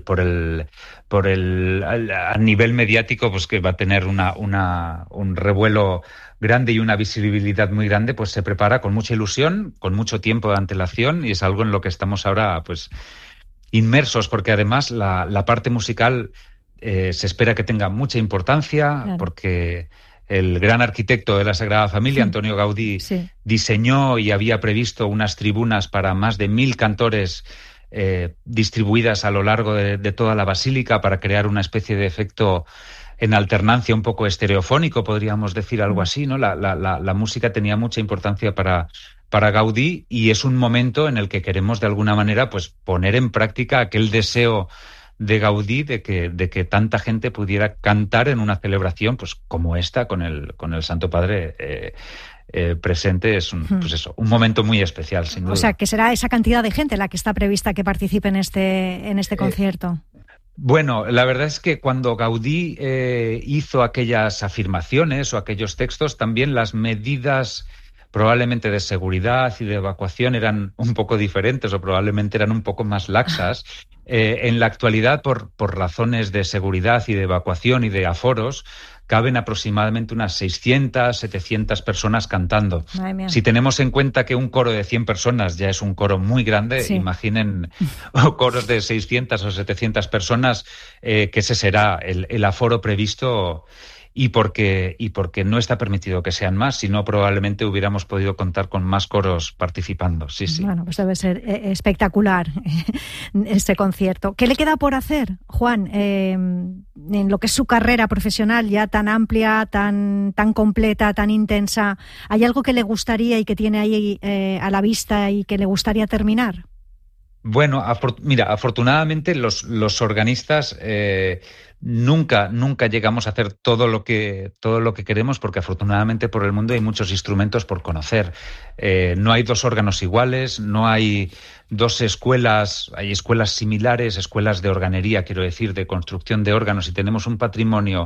a nivel mediático, pues que va a tener un revuelo grande y una visibilidad muy grande, pues se prepara con mucha ilusión, con mucho tiempo de antelación, y es algo en lo que estamos ahora pues inmersos, porque además la parte musical se espera que tenga mucha importancia, claro, porque el gran arquitecto de la Sagrada Familia, Antonio Gaudí, diseñó y había previsto unas tribunas para más de 1.000 cantores distribuidas a lo largo de toda la basílica para crear una especie de efecto en alternancia un poco estereofónico, podríamos decir algo así, ¿no? La música tenía mucha importancia para Gaudí, y es un momento en el que queremos de alguna manera pues poner en práctica aquel deseo de Gaudí de que tanta gente pudiera cantar en una celebración pues como esta con el Santo Padre presente. Es un momento muy especial, sin duda. O sea, que será esa cantidad de gente la que está prevista que participe en este concierto. Bueno, la verdad es que cuando Gaudí hizo aquellas afirmaciones o aquellos textos, también las medidas probablemente de seguridad y de evacuación eran un poco diferentes, o probablemente eran un poco más laxas. En la actualidad, por razones de seguridad y de evacuación y de aforos, caben aproximadamente unas 600, 700 personas cantando. Si tenemos en cuenta que un coro de 100 personas ya es un coro muy grande, imaginen coros de 600 o 700 personas, que ese será el aforo previsto. Y porque no está permitido que sean más, si no probablemente hubiéramos podido contar con más coros participando. Sí. Bueno, pues debe ser espectacular este concierto. ¿Qué le queda por hacer, Juan, en lo que es su carrera profesional ya tan amplia, tan completa, tan intensa? ¿Hay algo que le gustaría y que tiene ahí a la vista y que le gustaría terminar? Bueno, afortunadamente los organistas nunca llegamos a hacer todo lo que queremos, porque afortunadamente por el mundo hay muchos instrumentos por conocer. No hay dos órganos iguales, no hay dos escuelas, hay escuelas similares, escuelas de organería, quiero decir, de construcción de órganos, y tenemos un patrimonio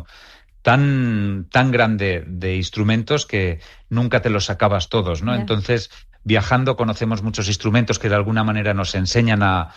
tan grande de instrumentos que nunca te los acabas todos, ¿no? Entonces, viajando conocemos muchos instrumentos que de alguna manera nos enseñan a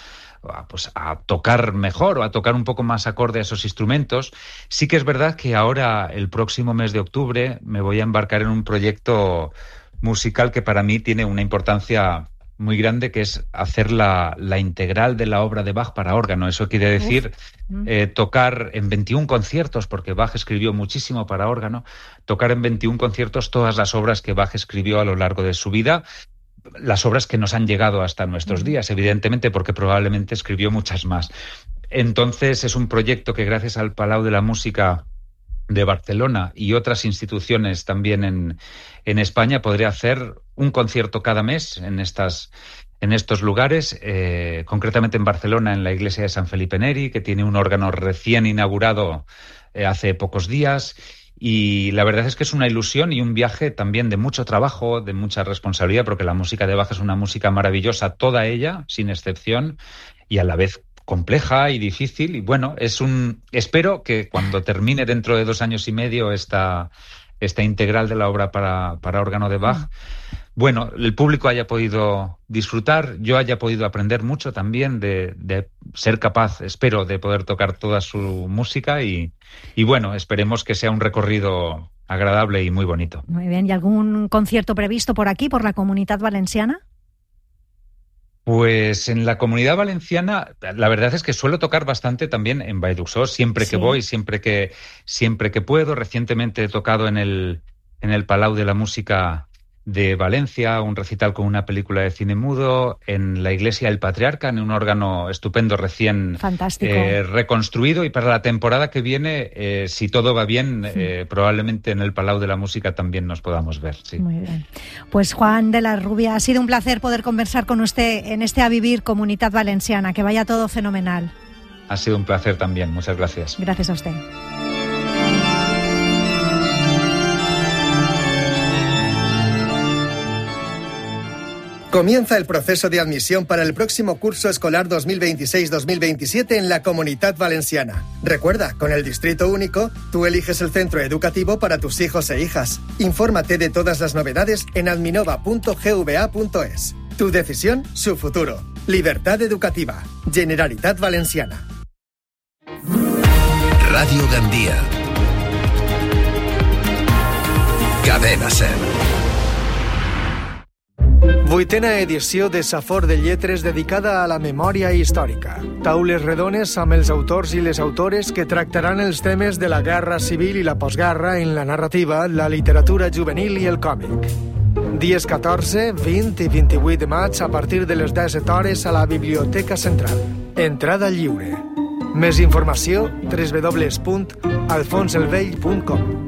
tocar mejor o a tocar un poco más acorde a esos instrumentos. Sí que es verdad que ahora, el próximo mes de octubre, me voy a embarcar en un proyecto musical que para mí tiene una importancia muy grande, que es hacer la integral de la obra de Bach para órgano. Eso quiere decir tocar en 21 conciertos, porque Bach escribió muchísimo para órgano, tocar en 21 conciertos todas las obras que Bach escribió a lo largo de su vida, las obras que nos han llegado hasta nuestros días, evidentemente, porque probablemente escribió muchas más. Entonces, es un proyecto que, gracias al Palau de la Música de Barcelona y otras instituciones también en España, podré hacer un concierto cada mes en estos lugares, concretamente en Barcelona, en la iglesia de San Felipe Neri, que tiene un órgano recién inaugurado hace pocos días. Y la verdad es que es una ilusión y un viaje también de mucho trabajo, de mucha responsabilidad, porque la música de Bach es una música maravillosa, toda ella, sin excepción, y a la vez compleja y difícil. Y bueno, espero que cuando termine dentro de 2 años y medio esta integral de la obra para órgano de Bach, bueno, el público haya podido disfrutar, yo haya podido aprender mucho también de ser capaz, espero, de poder tocar toda su música, y bueno, esperemos que sea un recorrido agradable y muy bonito. Muy bien, ¿y algún concierto previsto por aquí, por la Comunitat Valenciana? Pues en la Comunidad Valenciana, la verdad es que suelo tocar bastante también en Vall d'Uixó, siempre que voy, siempre que puedo. Recientemente he tocado en el Palau de la Música de Valencia, un recital con una película de cine mudo, en la Iglesia del Patriarca, en un órgano estupendo recién reconstruido, y para la temporada que viene, si todo va bien, probablemente en el Palau de la Música también nos podamos ver. Sí. Muy bien. Pues Juan de la Rubia, ha sido un placer poder conversar con usted en este A Vivir Comunitat Valenciana. Que vaya todo fenomenal. Ha sido un placer también. Muchas gracias. Gracias a usted. Comienza el proceso de admisión para el próximo curso escolar 2026-2027 en la Comunitat Valenciana. Recuerda, con el Distrito Único, tú eliges el centro educativo para tus hijos e hijas. Infórmate de todas las novedades en adminova.gva.es. Tu decisión, su futuro. Libertad educativa. Generalitat Valenciana. Radio Gandía. Cadena SER. 8ª edició de Safor de Lletres dedicada a la memòria històrica. Taules redones amb els autors i les autores que tractaran els temes de la guerra civil i la postguerra en la narrativa, la literatura juvenil i el còmic. Dies 14, 20 i 28 de maig a partir de les 17 hores a la Biblioteca Central. Entrada lliure. Més informació www.alfonselvell.com.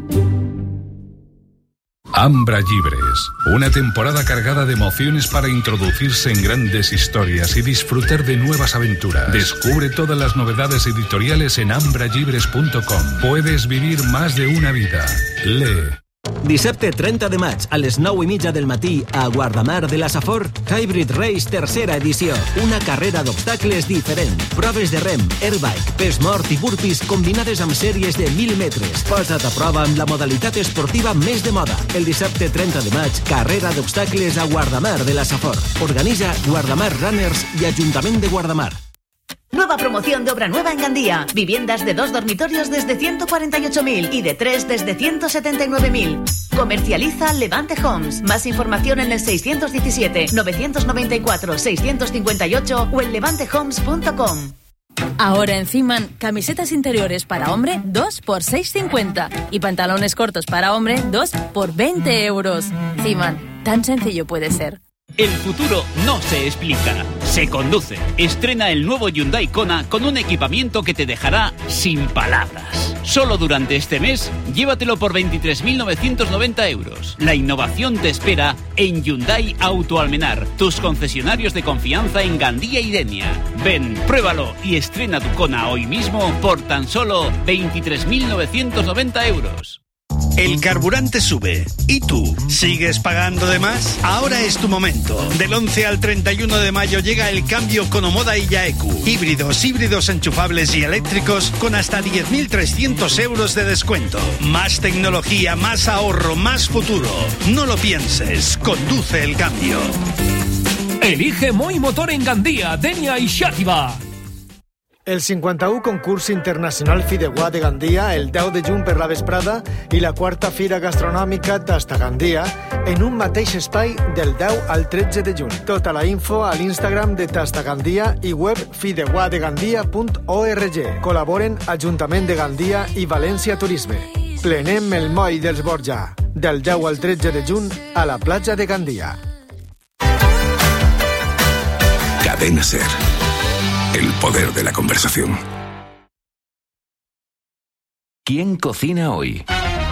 Ambra Libres, una temporada cargada de emociones para introducirse en grandes historias y disfrutar de nuevas aventuras. Descubre todas las novedades editoriales en ambrallibres.com. Puedes vivir más de una vida. Lee. Dissabte 30 de maig, a les 9:30 del matí, a Guardamar de la Safor, Hybrid Race tercera edició. Una carrera d'obstacles diferent. Proves de rem, airbike, pes mort i burpees combinades amb sèries de 1.000 metres. Posa't a prova amb la modalitat esportiva més de moda. El dissabte 30 de maig, carrera d'obstacles a Guardamar de la Safor. Organitza Guardamar Runners i Ajuntament de Guardamar. Nueva promoción de obra nueva en Gandía. Viviendas de 2 dormitorios desde 148.000 y de 3 desde 179.000. Comercializa Levante Homes. Más información en el 617-994-658 o en levantehomes.com. Ahora en Ciman, camisetas interiores para hombre 2 por 6,50 y pantalones cortos para hombre 2 por 20 euros. Ciman, tan sencillo puede ser. El futuro no se explica, se conduce. Estrena el nuevo Hyundai Kona con un equipamiento que te dejará sin palabras. Solo durante este mes, llévatelo por 23.990 euros. La innovación te espera en Hyundai Auto Almenar, tus concesionarios de confianza en Gandía y Denia. Ven, pruébalo y estrena tu Kona hoy mismo por tan solo 23.990 euros. El carburante sube. ¿Y tú? ¿Sigues pagando de más? Ahora es tu momento. Del 11 al 31 de mayo llega el cambio con Omoda y Yaeku. Híbridos enchufables y eléctricos con hasta 10.300 euros de descuento. Más tecnología, más ahorro, más futuro. No lo pienses. Conduce el cambio. Elige Moi Motor en Gandía, Denia i Xàtiva. El 51 concurs internacional Fideuà de Gandia, el 10 de juny per la vesprada, i la quarta fira gastronòmica Tasta Gandia, en un mateix espai del 10 al 13 de juny. Tota la info a l'Instagram de Tasta Gandia i web fideuadegandia.org. Col·laboren Ajuntament de Gandia i València Turisme. Plenem el moll dels Borja, del 10 al 13 de juny a la platja de Gandia. Cadena SER. El poder de la conversación. ¿Quién cocina hoy?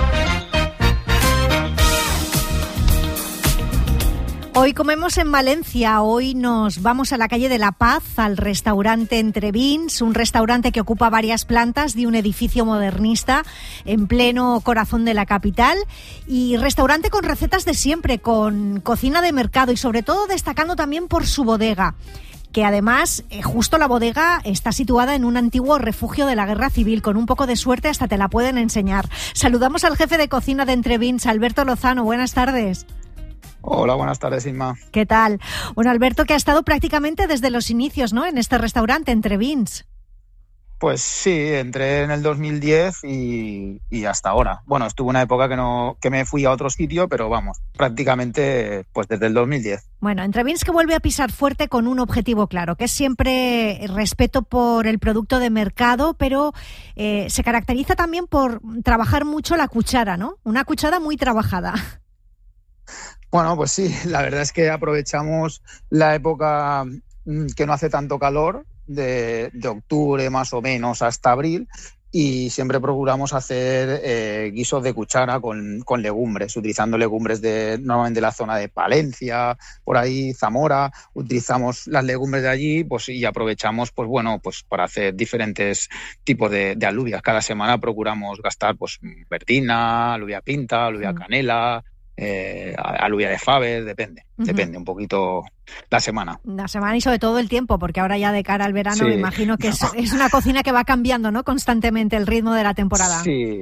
Hoy comemos en Valencia, hoy nos vamos a la calle de La Paz, al restaurante Entre Vins, un restaurante que ocupa varias plantas de un edificio modernista en pleno corazón de la capital, y restaurante con recetas de siempre, con cocina de mercado y sobre todo destacando también por su bodega, que además justo la bodega está situada en un antiguo refugio de la Guerra Civil. Con un poco de suerte hasta te la pueden enseñar. Saludamos al jefe de cocina de Entre Vins, Alberto Lozano. Buenas tardes. Hola, buenas tardes, Inma. ¿Qué tal? Bueno, Alberto, que ha estado prácticamente desde los inicios, ¿no?, en este restaurante Entre Vins. Pues sí, entré en el 2010 y hasta ahora. Bueno, estuve una época que me fui a otro sitio, pero vamos, prácticamente pues desde el 2010. Bueno, Entre Vins que vuelve a pisar fuerte con un objetivo claro, que es siempre respeto por el producto de mercado, pero se caracteriza también por trabajar mucho la cuchara, ¿no? Una cuchara muy trabajada. Bueno, pues sí, la verdad es que aprovechamos la época que no hace tanto calor, de octubre más o menos hasta abril, y siempre procuramos hacer guisos de cuchara con legumbres, utilizando legumbres normalmente de la zona de Palencia, por ahí Zamora. Utilizamos las legumbres de allí, pues, y aprovechamos pues bueno, pues para hacer diferentes tipos de alubias. Cada semana procuramos gastar pues verdina, alubia pinta, alubia canela, alubia de faves, depende un poquito la semana. La semana y sobre todo el tiempo, porque ahora ya de cara al verano me imagino que es una cocina que va cambiando, ¿no?, constantemente el ritmo de la temporada. Sí,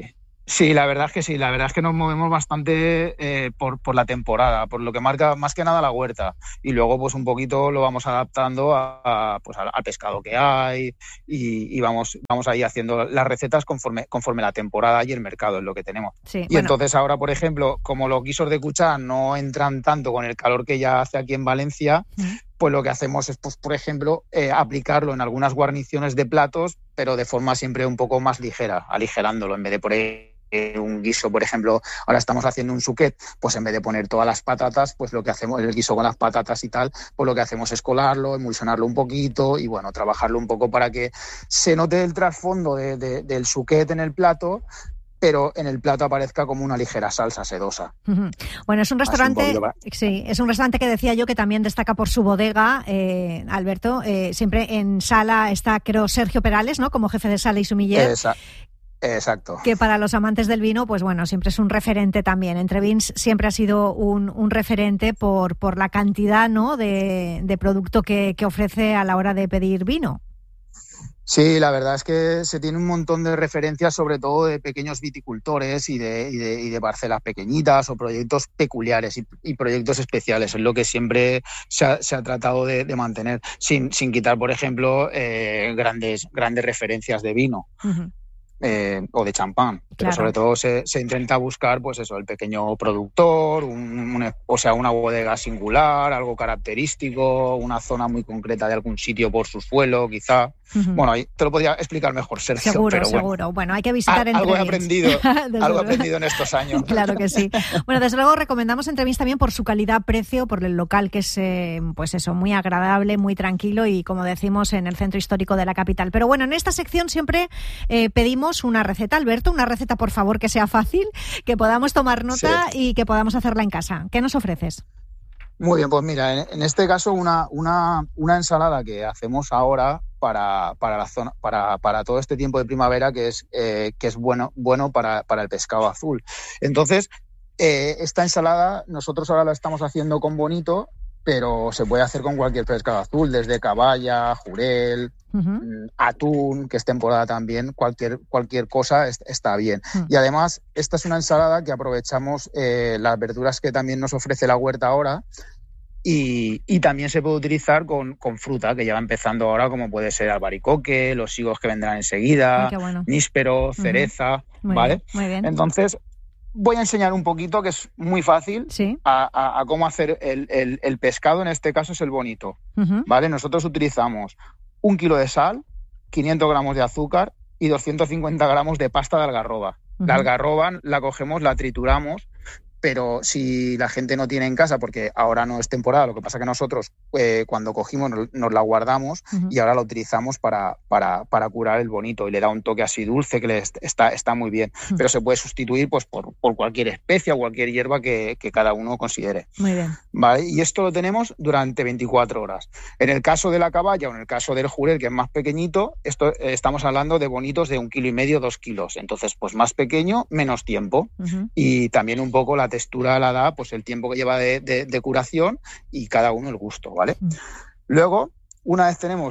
Sí, la verdad es que sí. La verdad es que nos movemos bastante por la temporada, por lo que marca más que nada la huerta. Y luego, pues un poquito lo vamos adaptando al pescado que hay y vamos ahí haciendo las recetas conforme la temporada y el mercado es lo que tenemos. Sí, Entonces ahora, por ejemplo, como los guisos de cuchara no entran tanto con el calor que ya hace aquí en Valencia, pues lo que hacemos es, pues, por ejemplo, aplicarlo en algunas guarniciones de platos, pero de forma siempre un poco más ligera, aligerándolo, en vez de por un guiso, por ejemplo, ahora estamos haciendo un suquet, pues en vez de poner todas las patatas, pues lo que hacemos, el guiso con las patatas y tal, pues lo que hacemos es colarlo, emulsionarlo un poquito y bueno, trabajarlo un poco para que se note el trasfondo del suquet en el plato, pero en el plato aparezca como una ligera salsa sedosa. Bueno, es un restaurante, es un restaurante que decía yo que también destaca por su bodega, Alberto. Siempre en sala está, creo, Sergio Perales, ¿no? Como jefe de sala y sumiller. Exacto. Que para los amantes del vino, pues bueno, siempre es un referente también. Entrevins siempre ha sido un referente por la cantidad, ¿no?, de producto que ofrece a la hora de pedir vino. Sí, la verdad es que se tiene un montón de referencias, sobre todo de pequeños viticultores y de parcelas pequeñitas o proyectos peculiares y proyectos especiales. Es lo que siempre se ha tratado de mantener, sin quitar, por ejemplo, grandes referencias de vino. O de champán, pero sobre todo se intenta buscar, pues eso, el pequeño productor, una bodega singular, algo característico, una zona muy concreta de algún sitio por su suelo, quizá. Bueno, ahí te lo podría explicar mejor, Sergio. Seguro. Bueno, hay que visitar algo he aprendido en estos años. Claro que sí. Bueno, desde luego recomendamos Entrevins también por su calidad-precio, por el local que es, pues eso, muy agradable, muy tranquilo y, como decimos, en el centro histórico de la capital. Pero bueno, en esta sección siempre pedimos una receta, Alberto, una receta, por favor, que sea fácil, que podamos tomar nota y que podamos hacerla en casa. ¿Qué nos ofreces? Muy bien, pues mira, en este caso una ensalada que hacemos ahora para la zona, para todo este tiempo de primavera, que es bueno para el pescado azul. Entonces, esta ensalada nosotros ahora la estamos haciendo con bonito, pero se puede hacer con cualquier pescado azul, desde caballa, jurel, atún, que es temporada también, cualquier cosa está bien. Y además, esta es una ensalada que aprovechamos las verduras que también nos ofrece la huerta ahora, y también se puede utilizar con fruta, que ya va empezando ahora, como puede ser albaricoque, los higos que vendrán enseguida, níspero, cereza, ¿vale? Muy bien. Entonces, voy a enseñar un poquito, que es muy fácil, a cómo hacer el pescado. En este caso es el bonito, ¿vale? Nosotros utilizamos 1 kilo de sal, 500 gramos de azúcar y 250 gramos de pasta de algarroba. La algarroba la cogemos, la trituramos, pero si la gente no tiene en casa, porque ahora no es temporada, lo que pasa que nosotros cuando cogimos nos la guardamos y ahora la utilizamos para curar el bonito y le da un toque así dulce que está muy bien. Pero se puede sustituir pues por cualquier especia o cualquier hierba que cada uno considere. Muy bien. ¿Vale? Y esto lo tenemos durante 24 horas. En el caso de la caballa o en el caso del jurel, que es más pequeñito, estamos hablando de bonitos de 1,5 kilos, 2 kilos. Entonces, pues más pequeño, menos tiempo. Y también un poco la textura la da pues el tiempo que lleva de curación y cada uno el gusto, ¿vale? Luego, una vez tenemos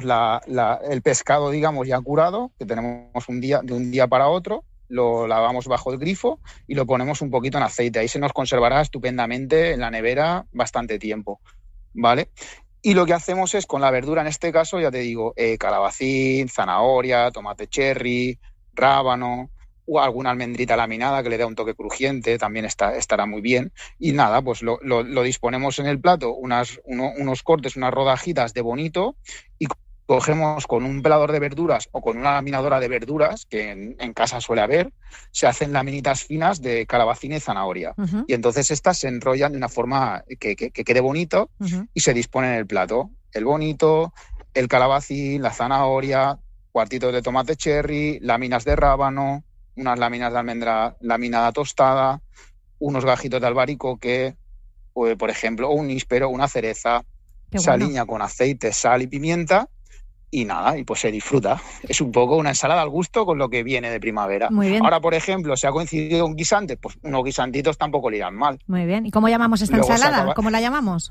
el pescado, digamos, ya curado, que tenemos de un día para otro, lo lavamos bajo el grifo y lo ponemos un poquito en aceite. Ahí se nos conservará estupendamente en la nevera bastante tiempo, ¿vale? Y lo que hacemos es, con la verdura, en este caso, ya te digo, calabacín, zanahoria, tomate cherry, rábano, o alguna almendrita laminada que le da un toque crujiente, también estará muy bien. Y nada, pues lo disponemos en el plato, unos cortes, unas rodajitas de bonito, y cogemos con un pelador de verduras o con una laminadora de verduras, que en casa suele haber, se hacen laminitas finas de calabacín y zanahoria. Y entonces estas se enrollan de una forma que quede bonito y se dispone en el plato. El bonito, el calabacín, la zanahoria, cuartitos de tomate cherry, láminas de rábano, unas láminas de almendra laminada tostada, unos gajitos de albaricoque, o, por ejemplo, un níspero, una cereza, saliña con aceite, sal y pimienta, y nada, y pues se disfruta. Es un poco una ensalada al gusto con lo que viene de primavera. Muy bien. Ahora, por ejemplo, si ha coincidido un guisante, pues unos guisantitos tampoco le irán mal. Muy bien. ¿Y cómo llamamos esta ensalada? ¿Cómo la llamamos?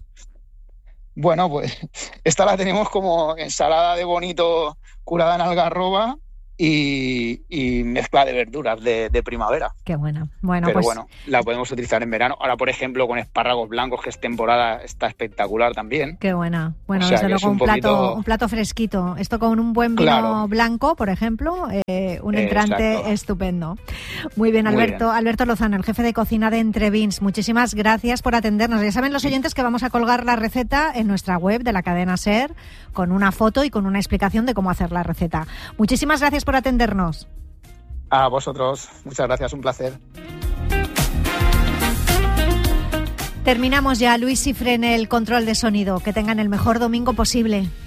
Bueno, pues esta la tenemos como ensalada de bonito curada en algarroba, y mezcla de verduras de primavera. Qué buena. Bueno, pero pues... bueno, la podemos utilizar en verano. Ahora, por ejemplo, con espárragos blancos, que es temporada, está espectacular también. Qué buena. Bueno, o sea, desde luego un plato fresquito. Esto con un buen vino blanco, por ejemplo, un entrante estupendo. Muy bien, Alberto. Alberto Lozano, el jefe de cocina de Entrevins. Muchísimas gracias por atendernos. Ya saben los oyentes que vamos a colgar la receta en nuestra web de la cadena SER, con una foto y con una explicación de cómo hacer la receta. Muchísimas gracias por atendernos. A vosotros. Muchas gracias, un placer. Terminamos ya. Luis Cifre en el control de sonido. Que tengan el mejor domingo posible.